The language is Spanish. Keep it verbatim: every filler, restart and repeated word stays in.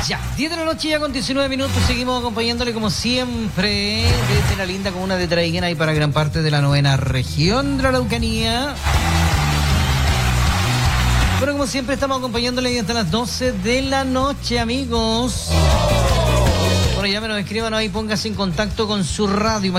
Ya, diez de la noche ya con diecinueve minutos, seguimos acompañándole como siempre desde la linda comuna de Traiguena y para gran parte de la novena región de la Araucanía. Bueno, como siempre estamos acompañándole hasta las doce de la noche, amigos. Bueno, ya me nos escriban ahí, póngase en contacto con su radio.